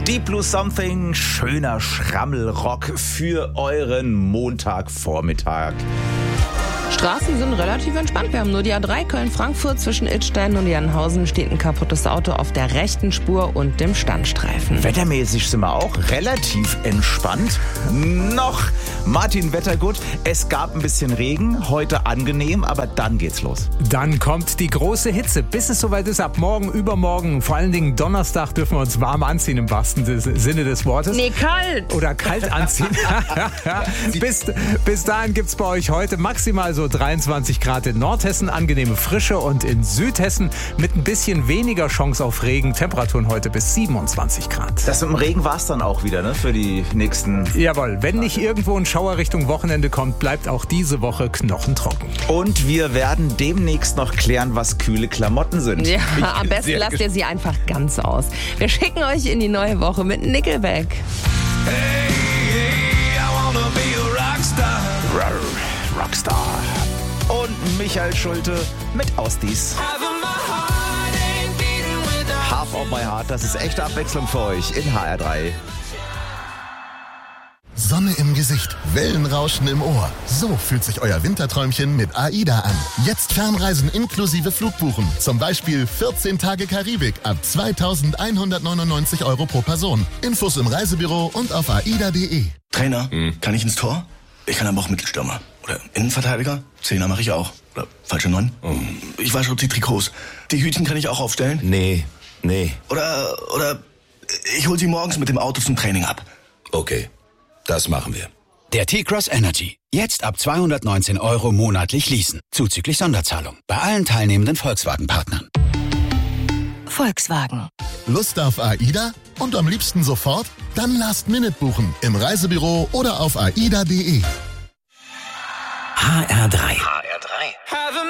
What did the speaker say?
Deep Blue Something, schöner Schrammelrock für euren Montagvormittag. Straßen sind relativ entspannt. Wir haben nur die A3 Köln-Frankfurt. Zwischen Idstein und Jannhausen steht ein kaputtes Auto auf der rechten Spur und dem Standstreifen. Wettermäßig sind wir auch relativ entspannt. Noch Martin Wettergut, es gab ein bisschen Regen, heute angenehm, aber dann geht's los. Dann kommt die große Hitze, bis es soweit ist. Ab morgen, übermorgen, vor allen Dingen Donnerstag dürfen wir uns warm anziehen im wahrsten Sinne des Wortes. Nee, kalt. Oder kalt anziehen. Bis dahin gibt's bei euch heute maximal so 23 Grad in Nordhessen, angenehme Frische, und in Südhessen mit ein bisschen weniger Chance auf Regen. Temperaturen heute bis 27 Grad. Das mit dem Regen war's dann auch wieder, ne, für die nächsten... Jawohl, wenn nicht irgendwo ein Schauer Richtung Wochenende kommt, bleibt auch diese Woche knochentrocken. Und wir werden demnächst noch klären, was kühle Klamotten sind. Ja, am besten lasst ihr sie einfach ganz aus. Wir schicken euch in die neue Woche mit Nickelback. Hey, I wanna be a Rockstar. Rockstar. Und Michael Schulte mit Ausdies. Half of my heart, das ist echte Abwechslung für euch in HR3. Sonne im Gesicht, Wellenrauschen im Ohr. So fühlt sich euer Winterträumchen mit AIDA an. Jetzt Fernreisen inklusive Flugbuchen. Zum Beispiel 14 Tage Karibik ab 2.199 € pro Person. Infos im Reisebüro und auf aida.de. Trainer, kann ich ins Tor? Ich kann aber auch Mittelstürmer. Oder Innenverteidiger? Zehner mache ich auch. Oder falsche 9? Ich wasche die Trikots. Die Hütchen kann ich auch aufstellen? Nee. Oder ich hol sie morgens mit dem Auto zum Training ab. Okay, das machen wir. Der T-Cross Energy. Jetzt ab 219 € monatlich leasen. Zuzüglich Sonderzahlung. Bei allen teilnehmenden Volkswagen-Partnern. Volkswagen. Lust auf AIDA? Und am liebsten sofort? Dann Last-Minute buchen. Im Reisebüro oder auf aida.de. HR3.